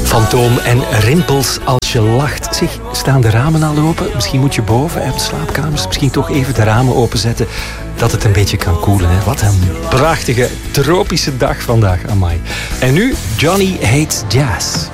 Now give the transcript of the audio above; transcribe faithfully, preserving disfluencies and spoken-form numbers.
Fantoom en rimpels als je lacht. Zeg, staan de ramen al open? Misschien moet je boven op de slaapkamers misschien toch even de ramen openzetten, dat het een beetje kan koelen. Hè? Wat een prachtige tropische dag vandaag, amai. En nu, Johnny Hates Jazz.